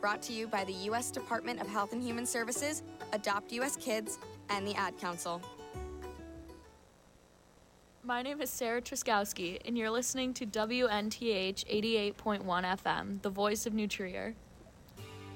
brought to you by the U.S. Department of Health and Human Services, Adopt U.S. Kids, and the Ad Council. My name is Sarah Truskowski, and you're listening to WNTH 88.1 FM, the voice of New Trier.